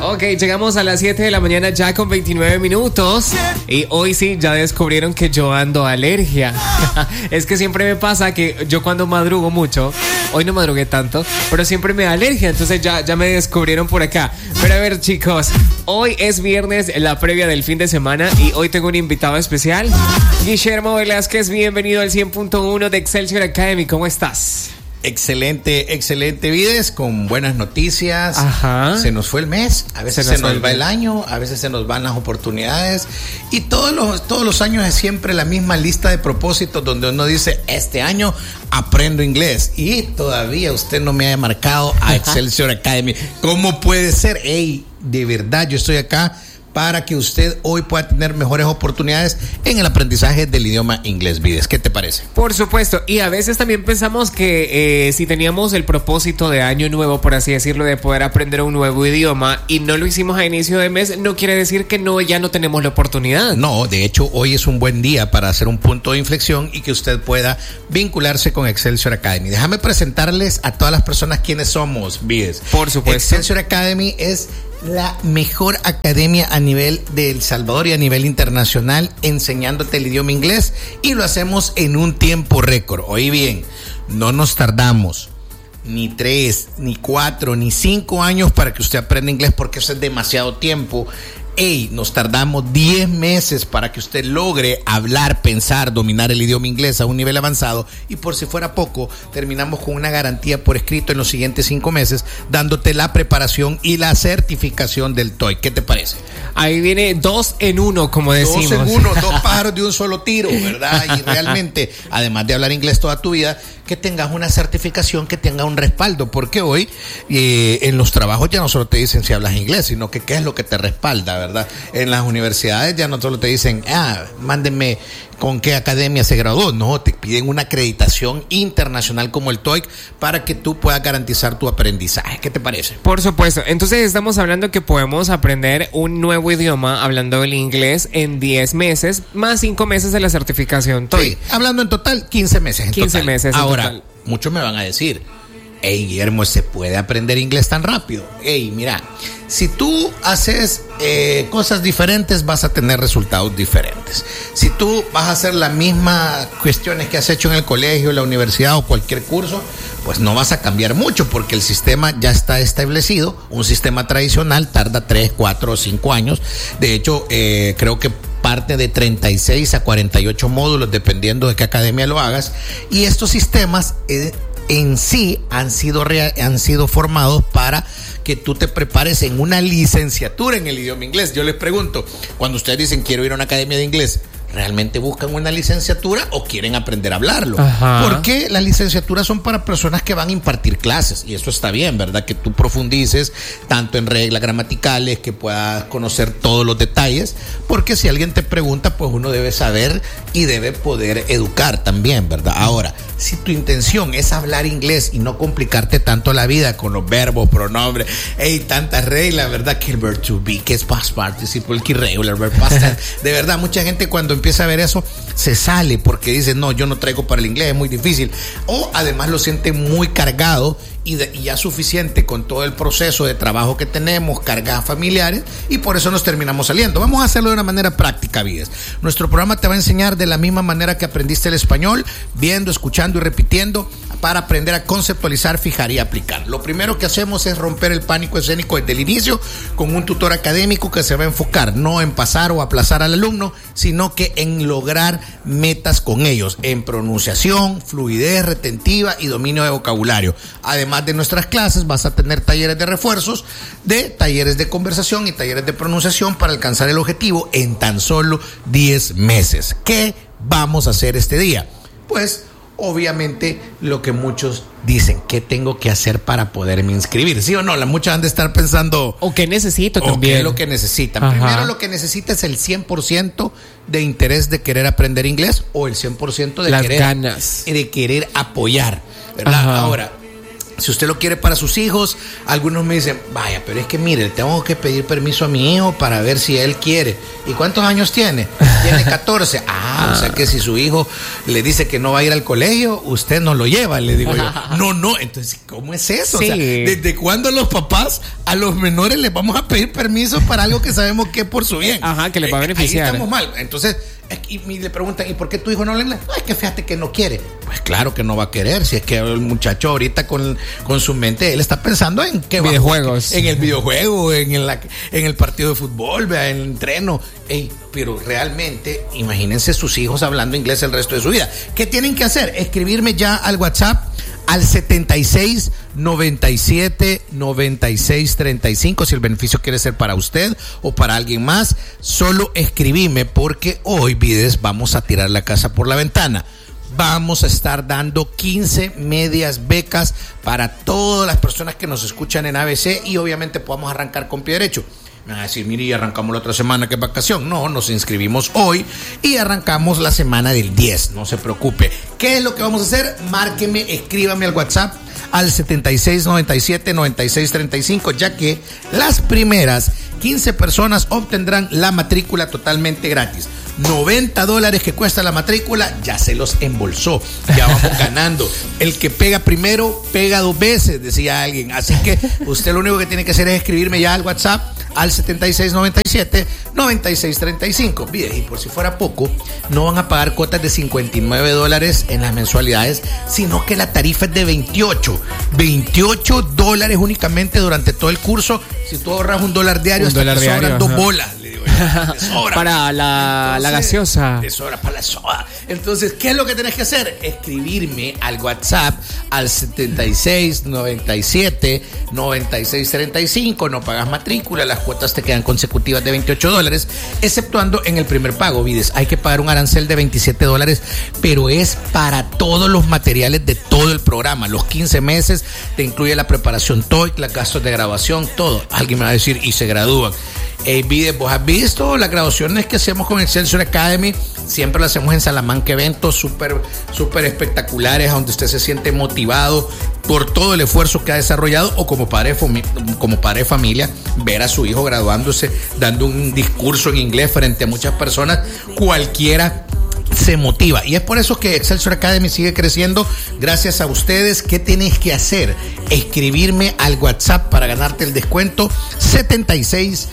Ok, llegamos a las 7 de la mañana ya con 29 minutos. Y hoy sí, ya descubrieron que yo ando alergia. Es que siempre me pasa que yo cuando madrugo mucho, hoy no madrugué tanto, pero siempre me da alergia. Entonces ya me descubrieron por acá. Pero a ver, chicos, hoy es viernes, la previa del fin de semana. Y hoy tengo un invitado especial, Guillermo Velázquez. Bienvenido al 100.1 de Excelsior Academy. ¿Cómo estás? Excelente, Vides, con buenas noticias. Ajá. Se nos fue el mes, a veces se nos va el año, a veces se nos van las oportunidades. Y todos los años es siempre la misma lista de propósitos donde uno dice, este año aprendo inglés. Y todavía usted no me ha marcado a Excelsior Academy. ¿Cómo puede ser? Ey, de verdad, yo estoy acá para que usted hoy pueda tener mejores oportunidades en el aprendizaje del idioma inglés, Vides. ¿Qué te parece? Por supuesto, y a veces también pensamos que si teníamos el propósito de año nuevo, por así decirlo, de poder aprender un nuevo idioma y no lo hicimos a inicio de mes, no quiere decir que ya no tenemos la oportunidad. No, de hecho, hoy es un buen día para hacer un punto de inflexión y que usted pueda vincularse con Excelsior Academy. Déjame presentarles a todas las personas quienes somos, Vides. Por supuesto. Excelsior Academy es la mejor academia a nivel de El Salvador y a nivel internacional enseñándote el idioma inglés, y lo hacemos en un tiempo récord. Oí bien, no nos tardamos ni 3, ni 4, ni 5 años para que usted aprenda inglés, porque eso es demasiado tiempo. Nos tardamos 10 meses para que usted logre hablar, pensar, dominar el idioma inglés a un nivel avanzado, y por si fuera poco, terminamos con una garantía por escrito en los siguientes 5 meses, dándote la preparación y la certificación del TOEIC. ¿Qué te parece? Ahí viene 2 en 1, como decimos. 2 en 1, 2 pájaros de un solo tiro, ¿verdad? Y realmente, además de hablar inglés toda tu vida, que tengas una certificación, que tenga un respaldo, porque hoy en los trabajos ya no solo te dicen si hablas inglés, sino que qué es lo que te respalda, ¿verdad? En las universidades ya no solo te dicen, mándenme con qué academia se graduó, no, te piden una acreditación internacional como el TOEIC para que tú puedas garantizar tu aprendizaje. ¿Qué te parece? Por supuesto, entonces estamos hablando que podemos aprender un nuevo idioma hablando el inglés en 10 meses, más 5 meses de la certificación TOEIC. Sí, hablando en total, 15 meses. 15 meses en Ahora, total. Muchos me van a decir, Guillermo, ¿se puede aprender inglés tan rápido? Mira, si tú haces cosas diferentes, vas a tener resultados diferentes. Si tú vas a hacer las mismas cuestiones que has hecho en el colegio, la universidad o cualquier curso, pues no vas a cambiar mucho, porque el sistema ya está establecido. Un sistema tradicional tarda 3, 4 o 5 años. De hecho, creo que parte de 36 a 48 módulos, dependiendo de qué academia lo hagas. Y estos sistemas en sí han sido formados para que tú te prepares en una licenciatura en el idioma inglés. Yo les pregunto, cuando ustedes dicen quiero ir a una academia de inglés, ¿realmente buscan una licenciatura o quieren aprender a hablarlo? Ajá. Porque las licenciaturas son para personas que van a impartir clases, y eso está bien, ¿verdad? Que tú profundices tanto en reglas gramaticales, que puedas conocer todos los detalles, porque si alguien te pregunta, pues uno debe saber y debe poder educar también, ¿verdad? Ahora, si tu intención es hablar inglés y no complicarte tanto la vida con los verbos, pronombres, tantas reglas, ¿verdad? Que el verb to be, que es past participle, que irregular, verb past tense. De verdad, mucha gente cuando empieza a ver eso se sale, porque dice, no, yo no traigo para el inglés, es muy difícil, o además lo siente muy cargado y ya suficiente con todo el proceso de trabajo que tenemos, cargas familiares, y por eso nos terminamos saliendo. Vamos a hacerlo de una manera práctica, Vides. Nuestro programa te va a enseñar de la misma manera que aprendiste el español, viendo, escuchando y repitiendo, para aprender a conceptualizar, fijar y aplicar. Lo primero que hacemos es romper el pánico escénico desde el inicio con un tutor académico que se va a enfocar no en pasar o aplazar al alumno, sino que en lograr metas con ellos, en pronunciación, fluidez retentiva y dominio de vocabulario. Además de nuestras clases, vas a tener talleres de refuerzos, de talleres de conversación y talleres de pronunciación para alcanzar el objetivo en tan solo 10 meses. ¿Qué vamos a hacer este día? Pues obviamente lo que muchos dicen, ¿qué tengo que hacer para poderme inscribir? ¿Sí o no? Muchos han de estar pensando, ¿o qué necesito también? también? ¿Qué es lo que necesitan? Ajá. Primero, lo que necesita es el 100% de interés de querer aprender inglés, o el 100% de las querer ganas, de querer apoyar, ¿verdad? Ajá. Ahora, si usted lo quiere para sus hijos, algunos me dicen, vaya, pero es que mire, tengo que pedir permiso a mi hijo para ver si él quiere. ¿Y cuántos años tiene? Tiene 14. O sea que si su hijo le dice que no va a ir al colegio, usted no lo lleva, le digo yo. No, entonces, ¿cómo es eso? Sí. O sea, ¿desde cuándo los papás a los menores les vamos a pedir permiso para algo que sabemos que es por su bien? Ajá, que les va a beneficiar. Ahí estamos mal. Entonces, y le preguntan, ¿y por qué tu hijo no habla inglés? No, es que fíjate que no quiere. Pues claro que no va a querer, si es que el muchacho ahorita con su mente, él está pensando en qué videojuegos, en el videojuego, en el partido de fútbol, en el entreno. Pero realmente, imagínense sus hijos hablando inglés el resto de su vida. ¿Qué tienen que hacer? Escribirme ya al WhatsApp al 76 97 96 35 si el beneficio quiere ser para usted o para alguien más. Solo escribime, porque hoy, Vides, vamos a tirar la casa por la ventana. Vamos a estar dando 15 medias becas para todas las personas que nos escuchan en ABC, y obviamente podamos arrancar con pie derecho. Me van a decir, mire, y arrancamos la otra semana que es vacación. No, nos inscribimos hoy y arrancamos la semana del 10, no se preocupe. ¿Qué es lo que vamos a hacer? Márqueme, escríbame al WhatsApp al 76 97 96 35, ya que las primeras 15 personas obtendrán la matrícula totalmente gratis. $90 que cuesta la matrícula, ya se los embolsó, ya vamos ganando. El que pega primero, pega 2 veces, decía alguien. Así que usted lo único que tiene que hacer es escribirme ya al WhatsApp al 7697 9635. Bien, y por si fuera poco, no van a pagar cuotas de $59 en las mensualidades, sino que la tarifa es de $28 únicamente durante todo el curso. Si tú ahorras $1 diario, hasta te sobran 2 bolas. Para la gaseosa. Es hora para la soda. Entonces, ¿qué es lo que tenés que hacer? Escribirme al WhatsApp al 76 97 96 35. No pagas matrícula, las cuotas te quedan consecutivas de $28, exceptuando en el primer pago, Vides. Hay que pagar un arancel de $27, pero es para todos los materiales de todo el programa. Los 15 meses te incluye la preparación TOEIC, los gastos de graduación, todo. Alguien me va a decir, y se gradúan. Vides, vos has visto las graduaciones que hacemos con Excelsior Academy. Siempre lo hacemos en Salamanca, eventos súper espectaculares, donde usted se siente motivado por todo el esfuerzo que ha desarrollado, o como padre de familia, ver a su hijo graduándose, dando un discurso en inglés frente a muchas personas. Cualquiera se motiva, y es por eso que Excelsior Academy sigue creciendo gracias a ustedes. ¿Qué tienes que hacer? Escribirme al WhatsApp para ganarte el descuento 76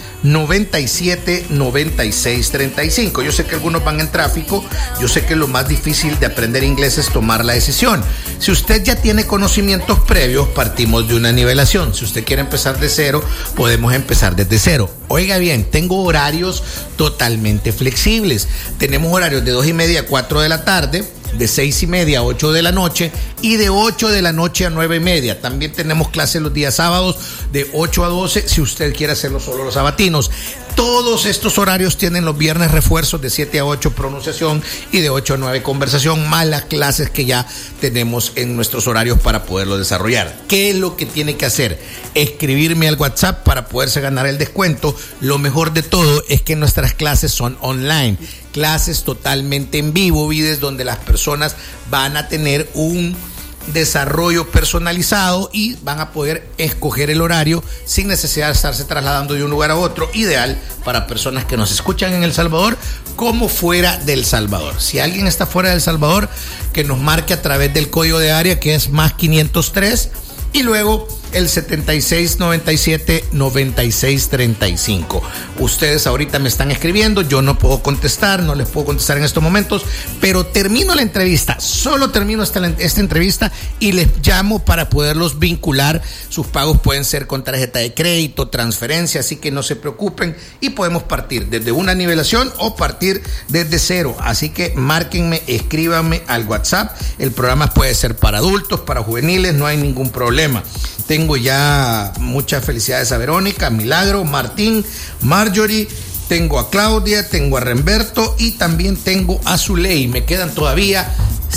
97 96 35. Yo sé que algunos van en tráfico, yo sé que lo más difícil de aprender inglés es tomar la decisión. Si usted ya tiene conocimientos previos, partimos de una nivelación. Si usted quiere empezar de cero, podemos empezar desde cero. Oiga bien, tengo horarios totalmente flexibles. Tenemos horarios de 2:30 a 4 de la tarde, de 6:30 a 8 de la noche, y de 8 de la noche a 9:30. También tenemos clases los días sábados de 8 a 12, si usted quiere hacerlo solo los sabatinos. Todos estos horarios tienen los viernes refuerzos de 7 a 8 pronunciación y de 8 a 9 conversación, más las clases que ya tenemos en nuestros horarios para poderlo desarrollar. ¿Qué es lo que tiene que hacer? Escribirme al WhatsApp para poderse ganar el descuento. Lo mejor de todo es que nuestras clases son online, clases totalmente en vivo, Vides, donde las personas van a tener un desarrollo personalizado y van a poder escoger el horario sin necesidad de estarse trasladando de un lugar a otro. Ideal para personas que nos escuchan en El Salvador como fuera del Salvador. Si alguien está fuera del Salvador, que nos marque a través del código de área, que es más 503, y luego el 76 97 96 35. Ustedes ahorita me están escribiendo, yo no puedo contestar, no les puedo contestar en estos momentos, pero termino la entrevista, solo termino esta entrevista y les llamo para poderlos vincular. Sus pagos pueden ser con tarjeta de crédito, transferencia, así que no se preocupen, y podemos partir desde una nivelación o partir desde cero. Así que márquenme, escríbanme al WhatsApp. El programa puede ser para adultos, para juveniles, no hay ningún problema. Tengo ya muchas felicidades a Verónica, Milagro, Martín, Marjorie, tengo a Claudia, tengo a Remberto y también tengo a Zuley. Me quedan todavía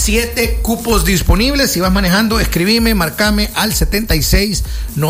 7 cupos disponibles. Si vas manejando, escribime, marcame al 76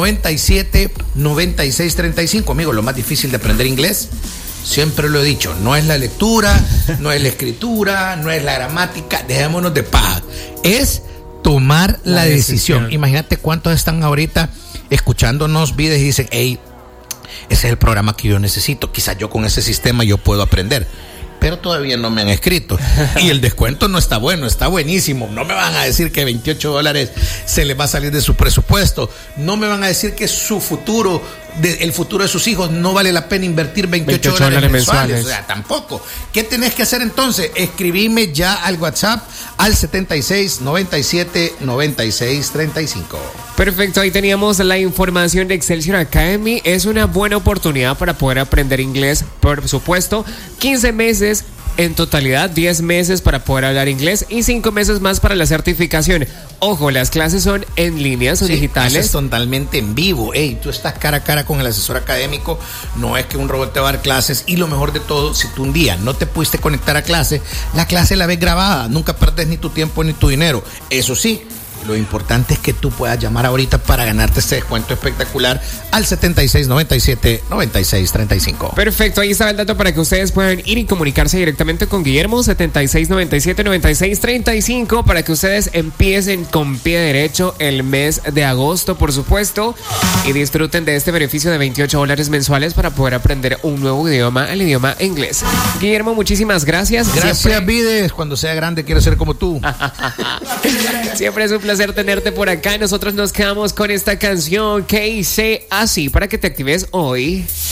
97 96 35. Amigo, lo más difícil de aprender inglés, siempre lo he dicho, no es la lectura, no es la escritura, no es la gramática, dejémonos de paja, es tomar la decisión. Imagínate cuántos están ahorita escuchándonos videos y dicen, hey, ese es el programa que yo necesito, quizás yo con ese sistema yo puedo aprender. pero todavía no me han escrito. Y el descuento no está bueno, está buenísimo. No me van a decir que $28 se les va a salir de su presupuesto. No me van a decir que su futuro, el futuro de sus hijos, no vale la pena invertir $28 mensuales. O sea, tampoco. ¿Qué tenés que hacer entonces? Escribime ya al WhatsApp al 76 97 96 35. Perfecto, ahí teníamos la información de Excelsior Academy. Es una buena oportunidad para poder aprender inglés, por supuesto. 15 meses en totalidad, 10 meses para poder hablar inglés y 5 meses más para la certificación. Ojo, las clases son en línea, son digitales. Es totalmente en vivo. Ey, tú estás cara a cara con el asesor académico. No es que un robot te va a dar clases. Y lo mejor de todo, si tú un día no te pudiste conectar a clase, la clase la ves grabada. Nunca perdes ni tu tiempo ni tu dinero. Eso sí, lo importante es que tú puedas llamar ahorita para ganarte este descuento espectacular al 7697-9635. Perfecto, ahí está el dato para que ustedes puedan ir y comunicarse directamente con Guillermo, 7697-9635, para que ustedes empiecen con pie derecho el mes de agosto, por supuesto, y disfruten de este beneficio de $28 mensuales para poder aprender un nuevo idioma, el idioma inglés. Guillermo, muchísimas gracias. Gracias, Vides. Cuando sea grande quiero ser como tú. Siempre es un placer tenerte por acá. Nosotros nos quedamos con esta canción que hice así para que te actives hoy.